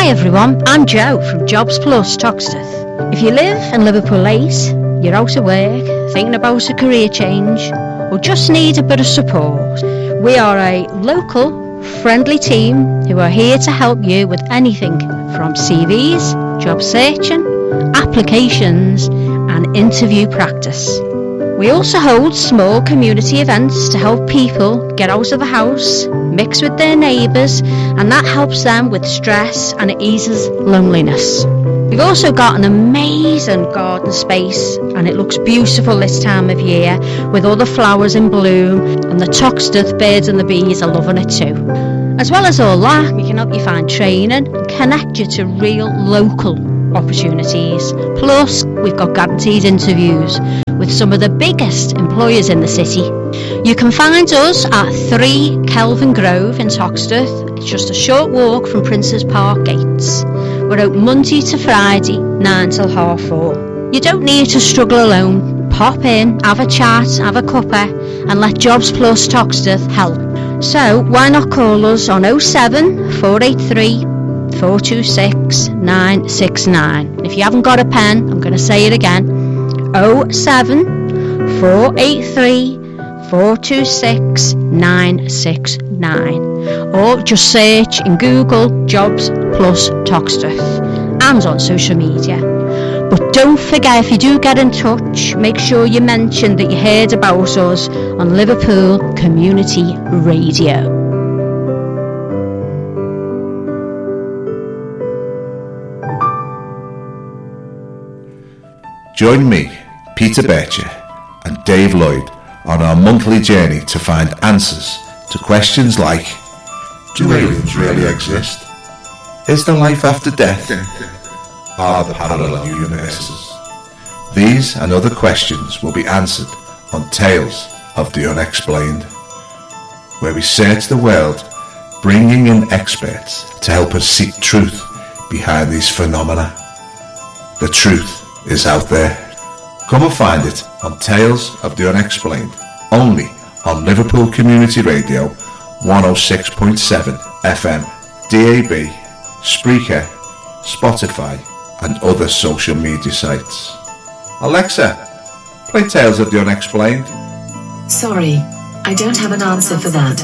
Hi everyone, I'm Jo from Jobs Plus Toxteth. If you live in Liverpool 8, you're out of work, thinking about a career change, or just need a bit of support, we are a local, friendly team who are here to help you with anything from CVs, job searching, applications and interview practice. We also hold small community events to help people get out of the house, mix with their neighbours, and that helps them with stress and it eases loneliness. We've also got an amazing garden space and it looks beautiful this time of year with all the flowers in bloom, and the Toxteth birds and the bees are loving it too. As well as all that, we can help you find training and connect you to real local opportunities. Plus, we've got guaranteed interviews with some of the biggest employers in the city. You can find us at 3 Kelvin Grove in Toxteth. It's just a short walk from Princes Park gates. We're open Monday to Friday, 9 till 4:30. You don't need to struggle alone. Pop in, have a chat, have a cuppa, and let Jobs Plus Toxteth help. So why not call us on 07 483 426 969. If you haven't got a pen, I'm going to say it again. 07 483 426 969, or just search in Google Jobs Plus Toxteth and on social media. But don't forget, if you do get in touch, make sure you mention that you heard about us on Liverpool Community Radio. Join me, Peter Bircher and Dave Lloyd on our monthly journey to find answers to questions like: do aliens really exist? Is there life after death? Are there parallel universes? These and other questions will be answered on Tales of the Unexplained, where we search the world, bringing in experts to help us seek truth behind these phenomena. The truth is out there. Come and find it on Tales of the Unexplained, only on Liverpool Community Radio 106.7 FM, DAB, Spreaker, Spotify and other social media sites. Alexa, play Tales of the Unexplained. Sorry, I don't have an answer for that.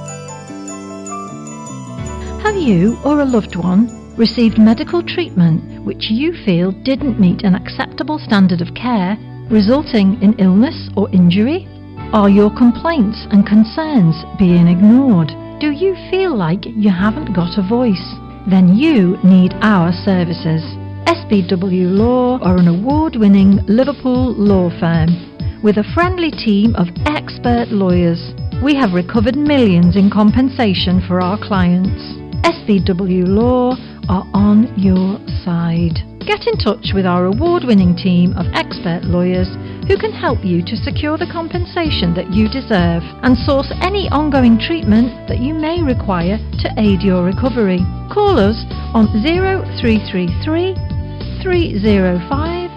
Have you or a loved one received medical treatment which you feel didn't meet an acceptable standard of care, resulting in illness or injury? Are your complaints and concerns being ignored? Do you feel like you haven't got a voice? Then you need our services. SBW Law are an award-winning Liverpool law firm with a friendly team of expert lawyers. We have recovered millions in compensation for our clients. SBW Law are on your side. Get in touch with our award-winning team of expert lawyers who can help you to secure the compensation that you deserve and source any ongoing treatment that you may require to aid your recovery. Call us on 0333 305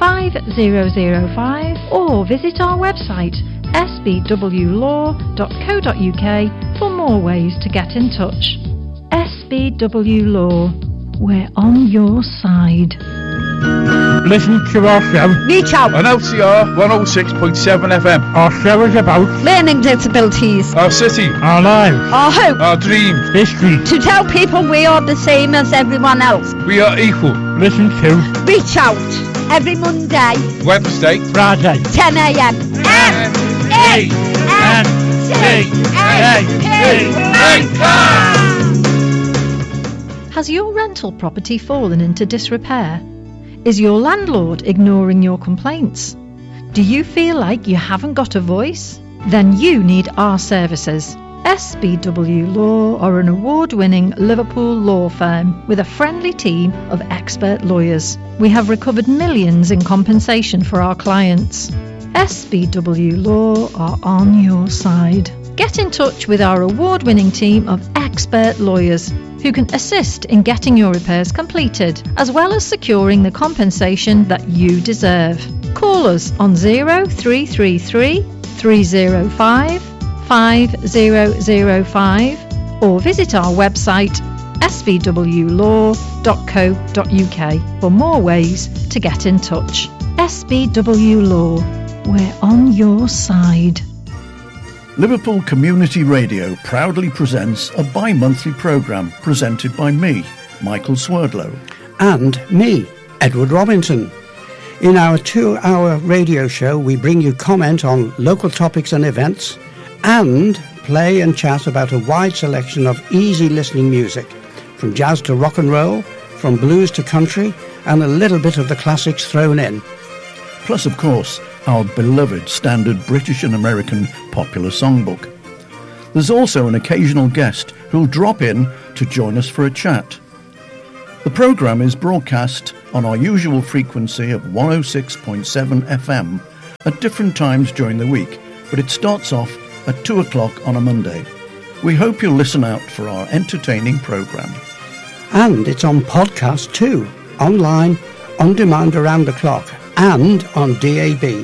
5005 or visit our website sbwlaw.co.uk for more ways to get in touch. SBW Law, we're on your side. Listen to our show. Reach out On LCR 106.7 FM. Our show is about learning disabilities, Our city. our lives, our hope, Our dreams. history, to tell people we are the same as everyone else. We are equal. Listen to Reach Out every Monday, Wednesday. Friday, 10 a.m. Has your rental property fallen into disrepair? Is your landlord ignoring your complaints? Do you feel like you haven't got a voice? Then you need our services. SBW Law are an award-winning Liverpool law firm with a friendly team of expert lawyers. We have recovered millions in compensation for our clients. SBW Law are on your side. Get in touch with our award-winning team of expert lawyers who can assist in getting your repairs completed, as well as securing the compensation that you deserve. Call us on 0333 305 5005 or visit our website svwlaw.co.uk for more ways to get in touch. SBW Law, we're on your side. Liverpool Community Radio proudly presents a bi-monthly programme presented by me, Michael Swerdlow. And me, Edward Robinson. In our 2-hour radio show, we bring you comment on local topics and events, and play and chat about a wide selection of easy listening music, from jazz to rock and roll, from blues to country, and a little bit of the classics thrown in. Plus, of course, our beloved standard British and American popular songbook. There's also an occasional guest who'll drop in to join us for a chat. The programme is broadcast on our usual frequency of 106.7 FM at different times during the week, but it starts off at 2 o'clock on a Monday. We hope you'll listen out for our entertaining programme. And it's on podcast too, online, on demand around the clock, and on DAB.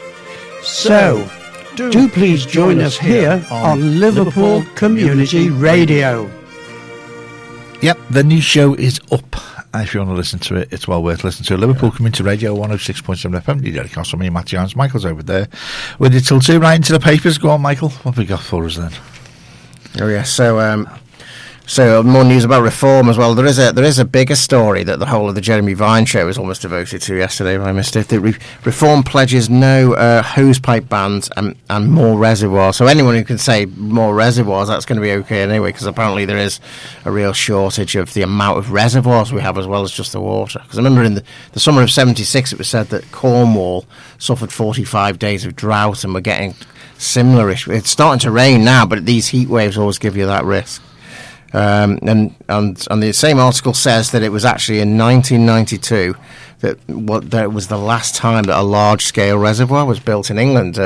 So, do please join us here on Liverpool Community Radio. Yep, the new show is up. If you want to listen to it, it's well worth listening to. Liverpool Community Radio 106.7 FM. You don't cost me, Matthew Hans. Michael's over there with you till 2. Right into the papers. Go on, Michael. What have we got for us then? Oh yeah, so more news about reform as well. There is a bigger story that the whole of the Jeremy Vine show was almost devoted to yesterday, but I missed it. The reform pledges no hosepipe bans and more reservoirs. So anyone who can say more reservoirs, that's going to be okay anyway, because apparently there is a real shortage of the amount of reservoirs we have as well as just the water. Because I remember in the summer of '76 it was said that Cornwall suffered 45 days of drought, and we're getting similar-ish. It's starting to rain now, but these heat waves always give you that risk. And the same article says that it was actually in 1992 that was the last time that a large-scale reservoir was built in England.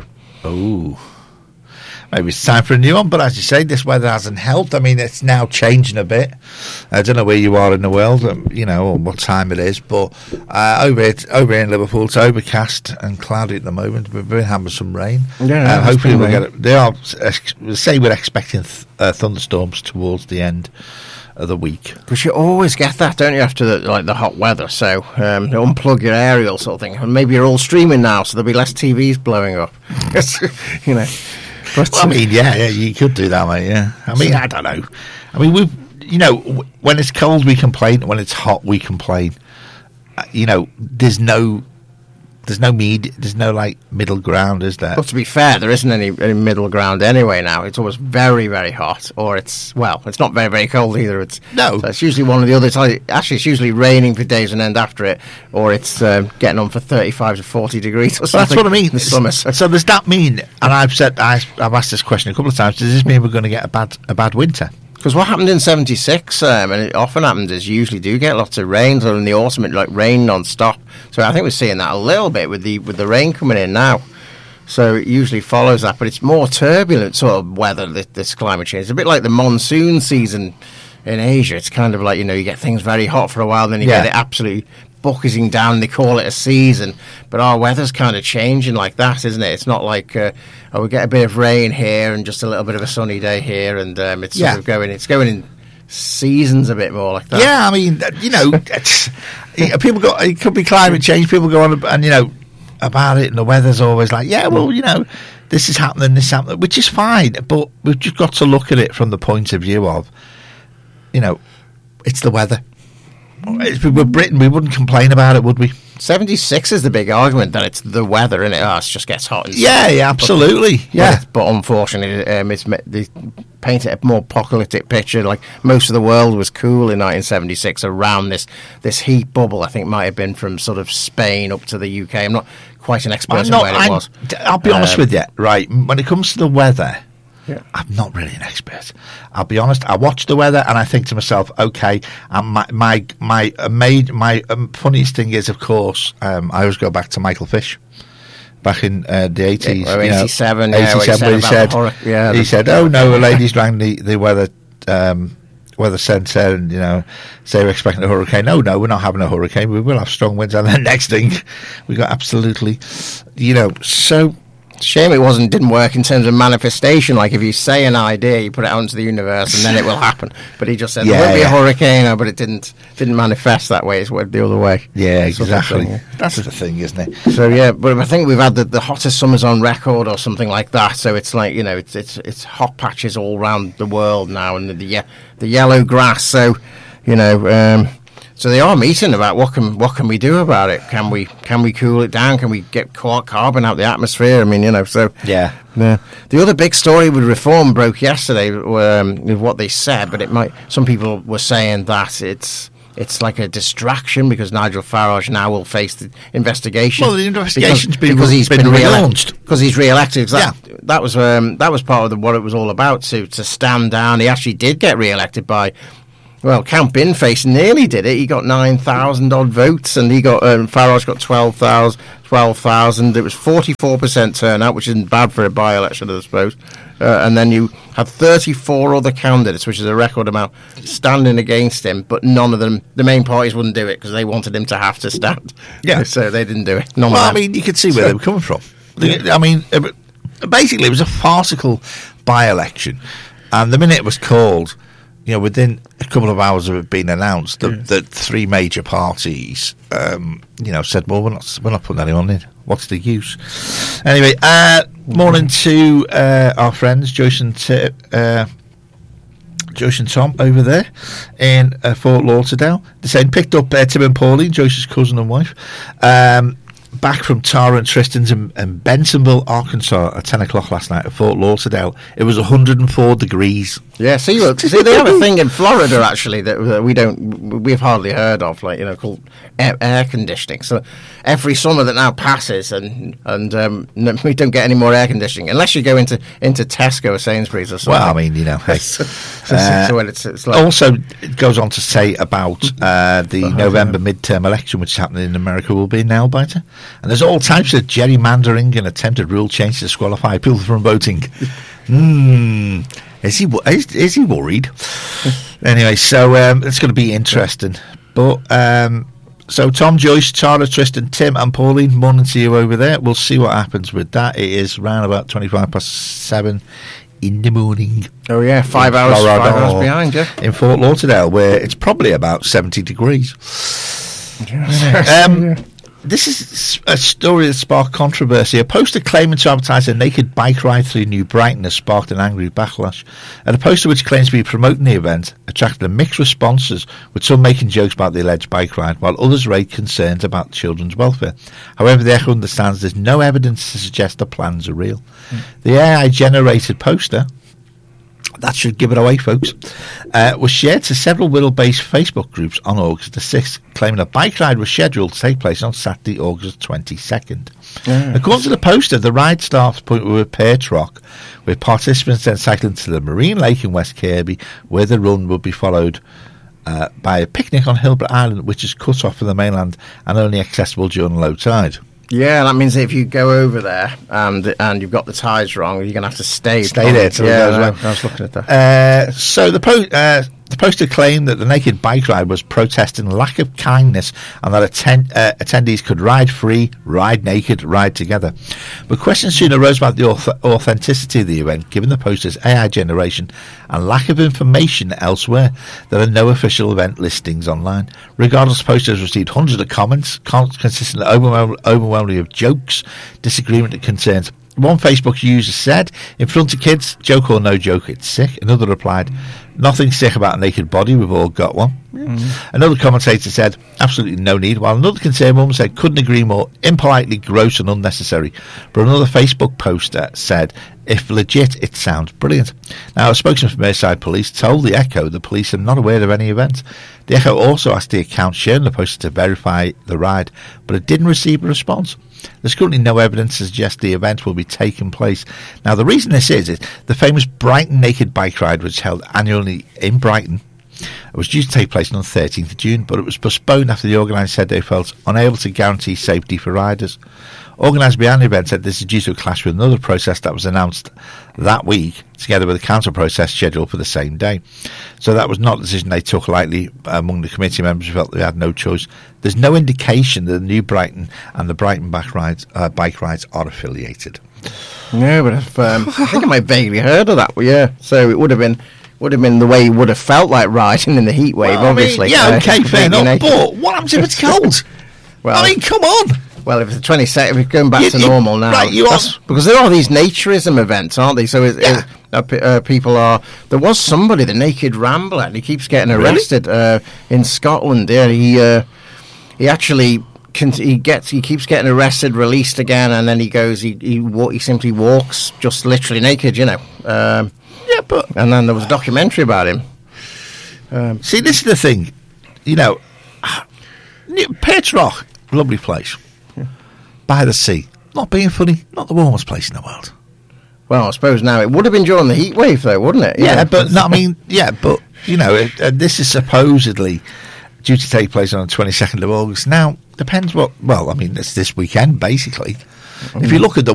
Maybe it's time for a new one, but as you say, this weather hasn't helped. I mean, it's now changing a bit. I don't know where you are in the world, or what time it is, but over here in Liverpool, it's overcast and cloudy at the moment. We've been having some rain. Yeah, hopefully we'll get it. They are say we're expecting thunderstorms towards the end of the week. Because you always get that, don't you, after the hot weather? So unplug your aerial sort of thing, and maybe you're all streaming now, so there'll be less TVs blowing up. But, I mean, yeah, you could do that, mate. Yeah, I mean, I don't know. I mean, when it's cold, we complain. When it's hot, we complain. There's no middle ground, is there? But to be fair, there isn't any middle ground anyway now. It's always very, very hot, or it's not very, very cold either. So it's usually one or the other. Actually, it's usually raining for days on end after it, or it's getting on for 35 to 40 degrees or something. That's what I mean. In the summer. So does that mean? And I've asked this question a couple of times. Does this mean we're going to get a bad winter? Because what happened in '76, and it often happens, is you usually do get lots of rain. So in the autumn, it rain non-stop. So I think we're seeing that a little bit with the rain coming in now. So it usually follows that, but it's more turbulent sort of weather. This climate change. It's a bit like the monsoon season in Asia. It's kind of like you get things very hot for a while, then you get it absolutely bucketing down. They call it a season, but our weather's kind of changing like that, isn't it? It's not like we get a bit of rain here and just a little bit of a sunny day here, and it's sort of going in seasons a bit more like that. Yeah, I mean, people go. It could be climate change. People go on and about it, and the weather's always like, this is happening, which is fine, but we've just got to look at it from the point of view of, it's the weather. If we were Britain, we wouldn't complain about it, would we? 76 is the big argument that it's the weather, innit? It just gets hot. Yeah, absolutely. But unfortunately, they paint it a more apocalyptic picture. Like most of the world was cool in 1976 around this heat bubble. I think might have been from sort of Spain up to the UK. I'm not quite an expert on where it was. I'll be honest with you, right? When it comes to the weather, Yeah. I'm not really an expert. I'll be honest. I watch the weather and I think to myself, okay. And my funniest thing is, of course, I always go back to Michael Fish. Back in the 80s, 87, he said, "Oh no, ladies rang the weather centre, and say we're expecting a hurricane. No, we're not having a hurricane. We will have strong winds." And then next thing, we got absolutely, so. Shame it didn't work in terms of manifestation. Like if you say an idea, you put it out into the universe, and then it will happen. But he just said there will be a hurricane, but it didn't manifest that way. It went the other way. Yeah, exactly. That's the thing, isn't it? So yeah, but I think we've had the hottest summers on record or something like that. So it's like it's hot patches all around the world now, and the yellow grass. So so they are meeting about what can we do about it? Can we cool it down? Can we get carbon out the atmosphere? I mean, so yeah. The other big story with reform broke yesterday with what they said, but some people were saying that it's like a distraction because Nigel Farage now will face the investigation. Well, the investigation's because he's been relaunched because he's re-elected. Exactly. Yeah. That was part of what it was all about to stand down. He actually did get re-elected by. Well, Count Binface nearly did it. He got 9,000 odd votes, and Farage got 12,000. It was 44% turnout, which isn't bad for a by-election, I suppose. And then you had 34 other candidates, which is a record amount, standing against him, but none of them, the main parties wouldn't do it because they wanted him to have to stand. Yeah. So they didn't do it. You could see where they were coming from. I mean, basically, it was a farcical by-election, and the minute it was called, within a couple of hours of it being announced, that three major parties, said, "Well, we're not putting anyone in. What's the use?" Anyway, morning to our friends Joyce and Tom over there in Fort Lauderdale. They're saying picked up Tim and Pauline, Joyce's cousin and wife. Back from Tara and Tristan's in Bentonville, Arkansas at 10 o'clock last night at Fort Lauderdale. It was 104 degrees. Yeah, see, they have a thing in Florida, actually, that we've hardly heard of, called air conditioning. So every summer that now passes, and we don't get any more air conditioning, unless you go into Tesco or Sainsbury's or something. Well, I mean, it's like also, it goes on to say about the November midterm election, which is happening in America, will be a nail-biter. And there's all types of gerrymandering and attempted rule change to disqualify people from voting. Is he worried? Anyway, so it's going to be interesting. But so Tom, Joyce, Tara, Tristan, Tim and Pauline, morning to you over there. We'll see what happens with that. It is round about 7:25 in the morning. Oh yeah, 5 hours behind, yeah. In Fort Lauderdale, where it's probably about 70 degrees. This is a story that sparked controversy. A poster claiming to advertise a naked bike ride through New Brighton has sparked an angry backlash. And a poster which claims to be promoting the event attracted a mixed responses, with some making jokes about the alleged bike ride, while others raised concerns about children's welfare. However, the Echo understands there's no evidence to suggest the plans are real. The AI-generated poster, that should give it away, folks, was shared to several Wirral-based Facebook groups on August the 6th, claiming a bike ride was scheduled to take place on Saturday, August 22nd. According to the poster, the ride starts point with Perch Rock, with participants then cycling to the Marine Lake in West Kirby, where the run would be followed by a picnic on Hilbert Island, which is cut off from the mainland and only accessible during low tide. Yeah, that means if you go over there and you've got the tides wrong, you're going to have to stay there till it goes away. I was looking at that. So the poster claimed that the naked bike ride was protesting lack of kindness and that attendees could ride free, ride naked, ride together. But questions soon arose about the authenticity of the event, given the poster's AI generation and lack of information elsewhere. There are no official event listings online. Regardless, the poster has received hundreds of comments, consisting overwhelmingly of jokes, disagreement and concerns. One Facebook user said, "In front of kids, joke or no joke, it's sick." Another replied, "Nothing sick about a naked body, we've all got one." Another commentator said, "Absolutely no need," while another concerned woman said, "Couldn't agree more, impolitely gross and unnecessary." But another Facebook poster said, "If legit, it sounds brilliant." Now, a spokesman from Merseyside Police told the Echo the police are not aware of any event. The Echo also asked the account sharing the poster to verify the ride, but it didn't receive a response. There's currently no evidence to suggest the event will be taking place. Now, the reason this is the famous Brighton Naked Bike Ride, which is held annually in Brighton. It was due to take place on the 13th of June, but it was postponed after the organisers said they felt unable to guarantee safety for riders. Organisers behind the event said this is due to a clash with another protest that was announced that week, together with a counter protest scheduled for the same day. So that was not a decision they took lightly among the committee members who felt they had no choice. There's no indication that the New Brighton and the Brighton bike rides are affiliated. No, but I think I might have vaguely heard of that. But yeah, so it would have been the way you would have felt like riding in the heat wave, obviously. Okay, fair enough. But what happens if it's cold? Well, I mean, come on. Well, if it's 22nd, if we're going back to normal now, right, because there are these naturism events, aren't they? So people are. There was somebody, the Naked Rambler, and he keeps getting arrested in Scotland. Yeah, he actually. He keeps getting arrested, released again, and then he goes. He simply walks, just literally naked, and then there was a documentary about him. See, this is the thing, Petroch, lovely place, by the sea. Not being funny, not the warmest place in the world. Well, I suppose now it would have been during the heat wave, though, wouldn't it? Yeah, but no, I mean, but this is supposedly due to take place on the 22nd of August. Now, depends what. Well, I mean, it's this weekend basically. If you look at the